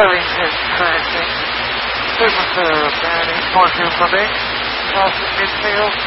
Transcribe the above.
Burlington Transit. Super Manning, 1 for me. Passing midfield.